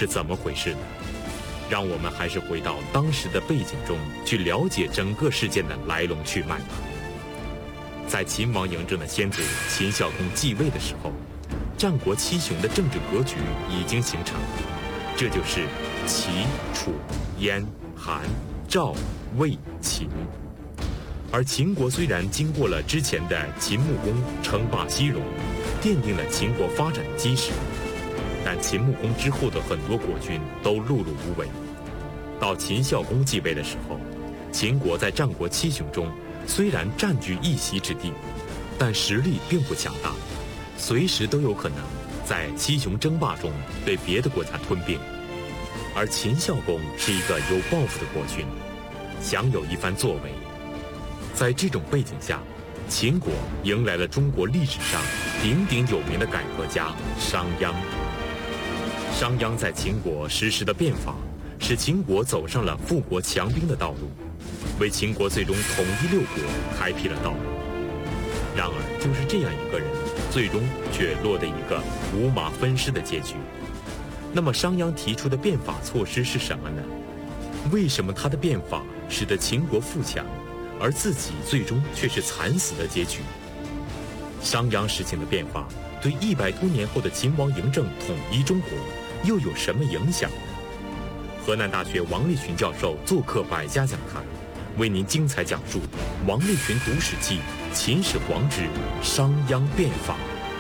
是怎么回事呢？让我们还是回到当时的背景中去了解整个事件的来龙去脉吧。在秦王嬴政的先祖秦孝公继位的时候，战国七雄的政治格局已经形成，这就是齐、楚、燕、韩、赵、魏、秦。而秦国虽然经过了之前的秦穆公称霸西戎，奠定了秦国发展的基石，但秦穆公之后的很多国君都碌碌无为。到秦孝公继位的时候，秦国在战国七雄中虽然占据一席之地，但实力并不强大，随时都有可能在七雄争霸中被别的国家吞并。而秦孝公是一个有抱负的国君，想有一番作为。在这种背景下，秦国迎来了中国历史上鼎鼎有名的改革家商鞅。商鞅在秦国实施的变法，使秦国走上了富国强兵的道路，为秦国最终统一六国开辟了道路。然而，就是这样一个人，最终却落得一个五马分尸的结局。那么，商鞅提出的变法措施是什么呢？为什么他的变法使得秦国富强，而自己最终却是惨死的结局？商鞅实行的变法对100多年后的秦王嬴政统一中国又有什么影响呢？河南大学王立群教授做客百家讲坛，为您精彩讲述王立群读史记·秦始皇之商鞅变法。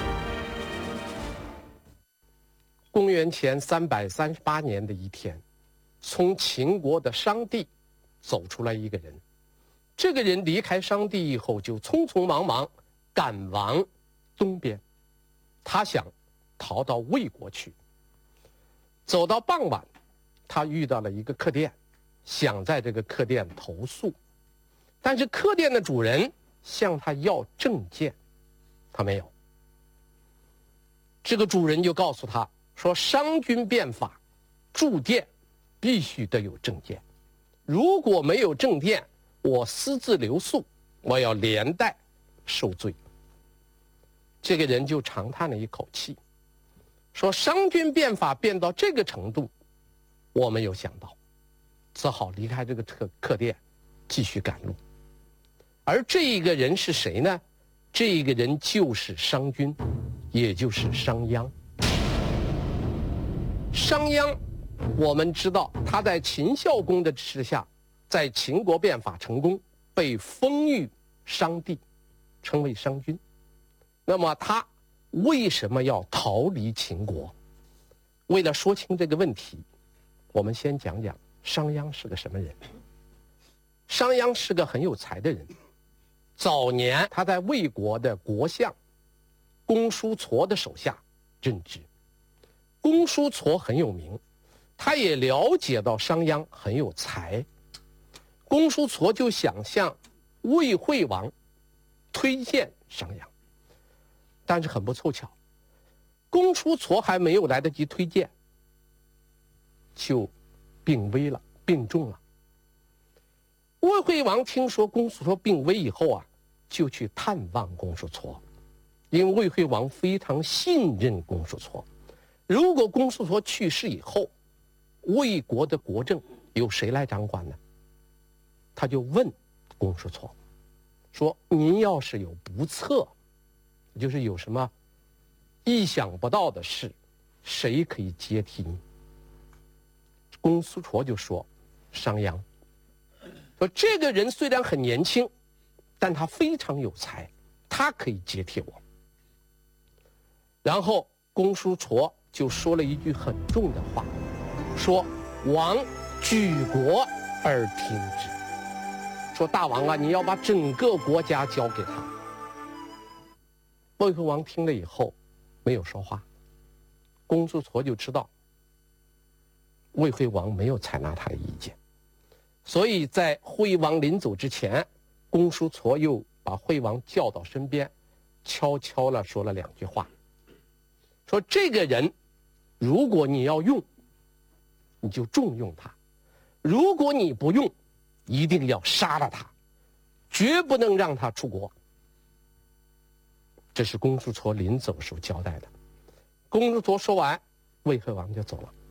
公元前338年的一天，从秦国的商地走出来一个人。这个人离开商地以后，就匆匆忙忙赶往东边，他想逃到魏国去。走到傍晚，他遇到了一个客店，想在这个客店投宿，但是客店的主人向他要证件，他没有。这个主人就告诉他说，商君变法，住店必须得有证件，如果没有证件，我私自留宿，我要连带受罪。这个人就长叹了一口气，说商君变法变到这个程度，我没有想到，只好离开这个客店，继续赶路。而这一个人是谁呢？这一个人就是商君，也就是商鞅。商鞅，我们知道他在秦孝公的支持下，在秦国变法成功，被封于商地，称为商君。那么他为什么要逃离秦国？为了说清这个问题，我们先讲讲商鞅是个什么人。商鞅是个很有才的人，早年他在魏国的国相公叔痤的手下任职。公叔痤很有名，他也了解到商鞅很有才。公叔痤就想向魏惠王推荐商鞅，但是很不凑巧，公叔痤还没有来得及推荐，就病危了，病重了。魏惠王听说公叔痤病危以后啊，就去探望公叔痤，因为魏惠王非常信任公叔痤。如果公叔痤去世以后，魏国的国政由谁来掌管呢？他就问公叔痤说，您要是有不测，就是有什么意想不到的事，谁可以接替你？公叔痤就说，商鞅。说这个人虽然很年轻，但他非常有才，他可以接替我。然后公叔痤就说了一句很重的话，说王举国而听之，说大王啊，你要把整个国家交给他。魏惠王听了以后没有说话，公叔痤就知道魏惠王没有采纳他的意见，所以在惠王临走之前，公叔痤又把惠王叫到身边，悄悄地说了2句话，说这个人如果你要用，你就重用他；如果你不用，一定要杀了他，绝不能让他出国。这是公叔痤临走时候交代的。公叔痤说完，魏惠王就走了。